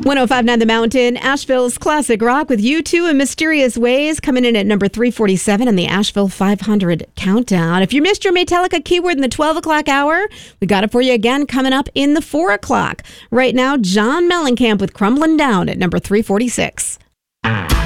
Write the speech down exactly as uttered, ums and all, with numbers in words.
one oh five point nine The Mountain, Asheville's classic rock with U two and Mysterious Ways coming in at number three forty-seven on the Asheville five hundred countdown. If you missed your Metallica keyword in the twelve o'clock hour, we got it for you again coming up in the four o'clock. Right now, John Mellencamp with Crumbling Down at number three forty-six.